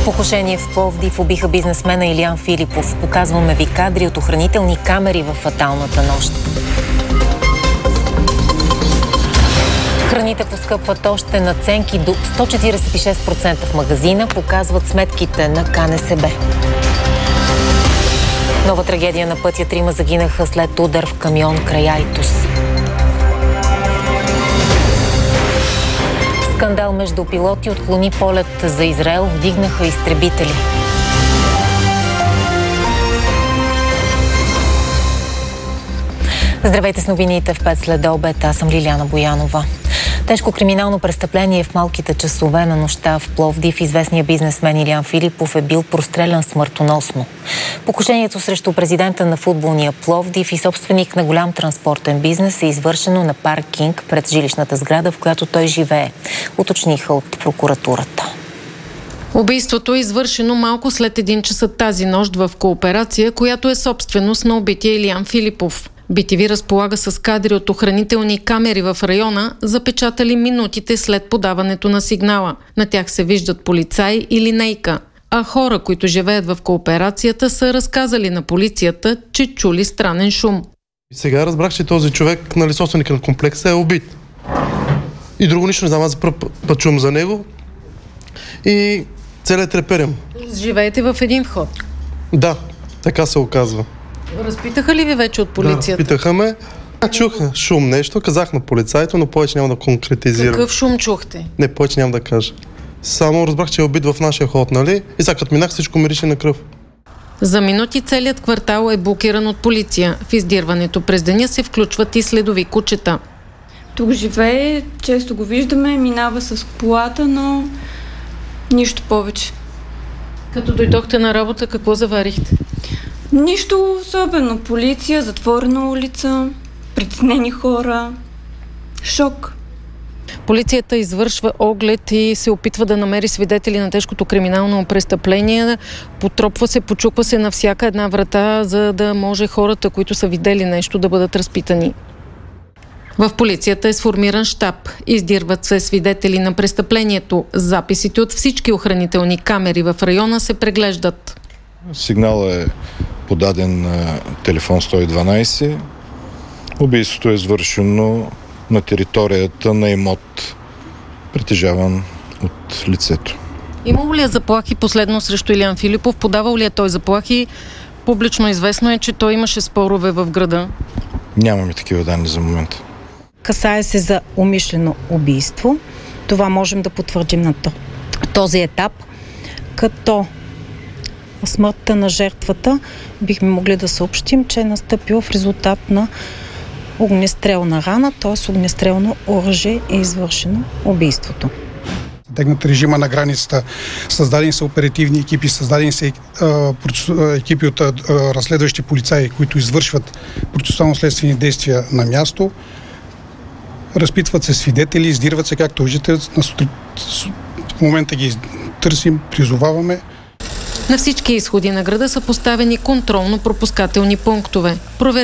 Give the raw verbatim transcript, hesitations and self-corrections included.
Покушение в Пловдив убиха бизнесмена Илиян Филипов. Показваме ви кадри от охранителни камери в фаталната нощ. Храните поскъпват още надценки до сто четиридесет и шест процента в магазина, показват сметките на КНСБ. Нова трагедия на пътя. Трима загинаха след удар в камион край Айтос. Скандал между пилоти отклони полет за Израел, вдигнаха изтребители. Здравейте с новините в пет след обед. Аз съм Лиляна Боянова. Тежко криминално престъпление в малките часове на нощта в Пловдив. Известният бизнесмен Илиян Филипов е бил прострелян смъртоносно. Покушението срещу президента на футболния Пловдив и собственик на голям транспортен бизнес е извършено на паркинг пред жилищната сграда, в която той живее, уточниха от прокуратурата. Убийството е извършено малко след един часа тази нощ в Кооперация, която е собственост на убития Илиян Филипов. Би ти ви разполага с кадри от охранителни камери в района, запечатали минутите след подаването на сигнала. На тях се виждат полицаи и линейка. А хора, които живеят в Кооперацията, са разказали на полицията, че чули странен шум. Сега разбрах, че този човек, нали, собственик на комплекса, е убит. И друго нищо не знам, аз за първ път чувам за него. И целият треперем. Живеете в един вход? Да, така се оказва. Разпитаха ли ви вече от полицията? Да, разпитаха ме. Чуха шум нещо, казах на полицайто, но повече няма да конкретизирам. Какъв шум чухте? Не, повече няма да кажа. Само разбрах, че е убит в нашия ход, нали? И сега като минах, всичко мирише на кръв. За минути целият квартал е блокиран от полиция. В издирването през деня се включват и следови кучета. Тук живее, често го виждаме, минава с колата, но нищо повече. Като дойдохте на работа, какво заварихте? Нищо особено. Полиция, затворена улица, притеснени хора. Шок. Полицията извършва оглед и се опитва да намери свидетели на тежкото криминално престъпление. Потропва се, почуква се на всяка една врата, за да може хората, които са видели нещо, да бъдат разпитани. В полицията е сформиран щаб. Издирват се свидетели на престъплението. Записите от всички охранителни камери в района се преглеждат. Сигналът е подаден на телефон сто и дванайсет. Убийството е извършено на територията на имот, притежаван от лицето. Имало ли е заплахи последно срещу Илиян Филипов? Подавал ли е той заплахи? Публично известно е, че той имаше спорове в града. Нямаме такива данни за момента. Касае се за умишлено убийство. Това можем да потвърдим на този етап, като смъртта на жертвата бихме могли да съобщим, че е настъпила в резултат на огнестрелна рана, т.е. огнестрелно оръжие е извършено убийството. Тегнат режима на границата, създадени са оперативни екипи, създадени са екипи от разследващи полицаи, които извършват процесуално-следствени действия на място. Разпитват се свидетели, издирват се, както виждате, в момента ги търсим, призоваваме. На всички изходи на града са поставени контролно-пропускателни пунктове.